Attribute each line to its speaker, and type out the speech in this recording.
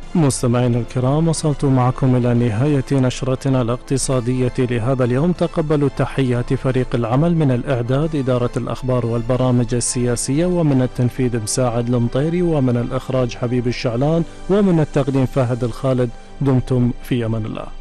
Speaker 1: مستمعينا الكرام، وصلت معكم إلى نهاية نشرتنا الاقتصادية لهذا اليوم. تقبلوا تحيات فريق العمل من الإعداد إدارة الأخبار والبرامج السياسية، ومن التنفيذ مساعد المطيري، ومن الإخراج حبيب الشعلان، ومن التقديم فهد الخالد. دمتم في أمان الله.